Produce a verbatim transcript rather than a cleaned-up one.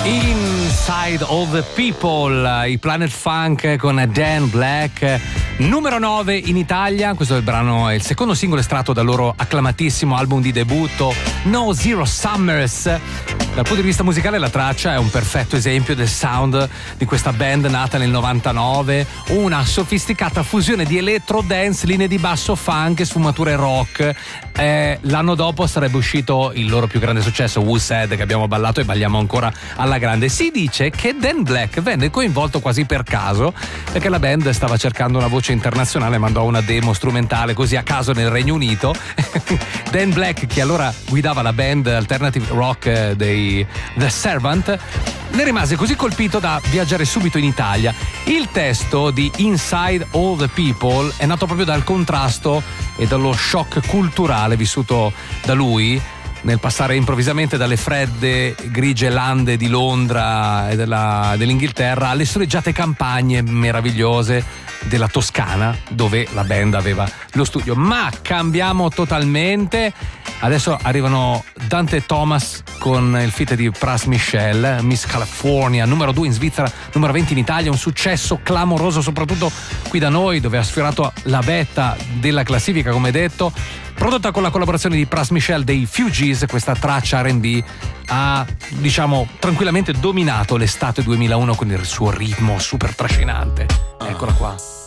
Inside All the People, i Planet Funk con Dan Black, numero nove in Italia. Questo è il brano, è il secondo singolo estratto dal loro acclamatissimo album di debutto No Zero Summers. Dal punto di vista musicale la traccia è un perfetto esempio del sound di questa band nata nel novantanove, una sofisticata fusione di electro dance, linee di basso funk e sfumature rock. Eh, l'anno dopo sarebbe uscito il loro più grande successo, Who Said, che abbiamo ballato e balliamo ancora alla grande. Si dice che Dan Black venne coinvolto quasi per caso, perché la band stava cercando una voce internazionale, mandò una demo strumentale così a caso nel Regno Unito. Dan Black, che allora guidava la band alternative rock dei The Servant, ne rimase così colpito da viaggiare subito in Italia. Il testo di Inside All the People è nato proprio dal contrasto e dallo shock culturale vissuto da lui nel passare improvvisamente dalle fredde, grigie lande di Londra e della, dell'Inghilterra alle soleggiate campagne meravigliose della Toscana, dove la band aveva lo studio. Ma cambiamo totalmente. Adesso arrivano Dante Thomas con il feat di Pras Michel, Miss California, numero due in Svizzera, numero venti in Italia, un successo clamoroso soprattutto qui da noi, dove ha sfiorato la vetta della classifica, come detto. Prodotta con la collaborazione di Pras Michel dei Fugees, questa traccia R and B ha, diciamo, tranquillamente dominato l'estate duemilauno con il suo ritmo super trascinante. Eccola qua.